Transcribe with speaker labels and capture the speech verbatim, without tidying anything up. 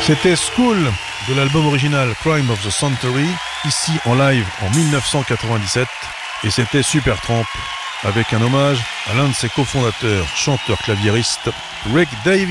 Speaker 1: C'était School de l'album original Crime of the Century, ici en live en dix-neuf cent quatre-vingt-dix-sept, et c'était Supertramp avec un hommage à l'un de ses cofondateurs, chanteur claviériste Rick Davies.